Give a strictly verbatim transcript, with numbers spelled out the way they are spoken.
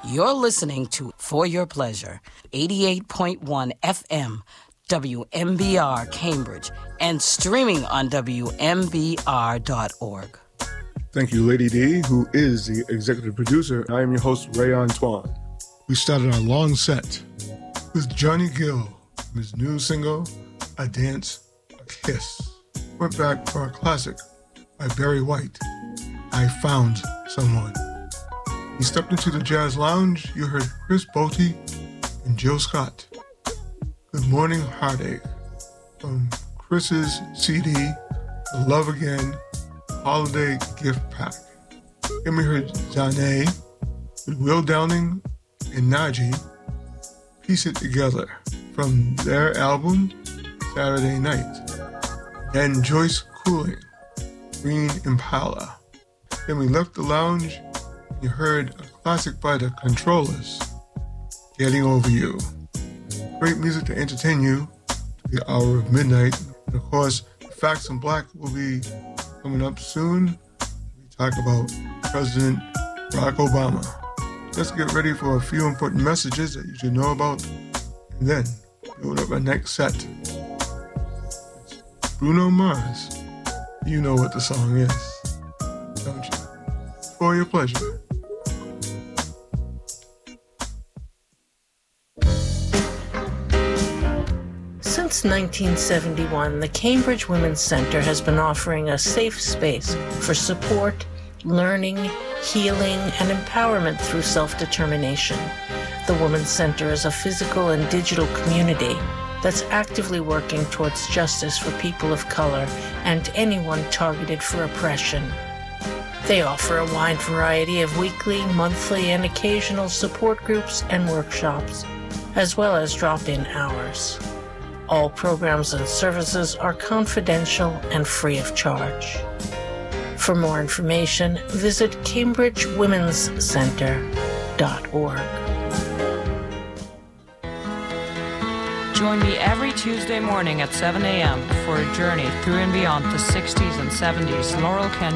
You're listening to For Your Pleasure, eighty-eight point one F M, W M B R Cambridge, and streaming on W M B R dot org. Thank you, Lady D, who is the executive producer. I am your host, Ray Antoine. We started our long set with Johnny Gill from his new single, A Dance, A Kiss. Went back for a classic by Barry White, I Found Someone. He stepped into the jazz lounge. You heard Chris Botti and Jill Scott. Good Morning Heartache from Chris's C D, Love Again Holiday Gift Pack. Then we heard Zane with Will Downing and Naji, Piece It Together from their album Saturday Night. Then Joyce Cooling, Green Impala. Then we left the lounge. You heard a classic by the Controllers, Getting Over You. Great music to entertain you to the hour of midnight. And of course, Facts in Black will be coming up soon. We talk about President Barack Obama. Let's get ready for a few important messages that you should know about. And then, build up our next set. It's Bruno Mars. You know what the song is, don't you? For Your Pleasure. Since nineteen seventy-one, the Cambridge Women's Center has been offering a safe space for support, learning, healing, and empowerment through self-determination. The Women's Center is a physical and digital community that's actively working towards justice for people of color and anyone targeted for oppression. They offer a wide variety of weekly, monthly, and occasional support groups and workshops, as well as drop-in hours. All programs and services are confidential and free of charge. For more information, visit cambridge women's center dot org. Join me every Tuesday morning at seven a.m. for a journey through and beyond the sixties and seventies Laurel Canyon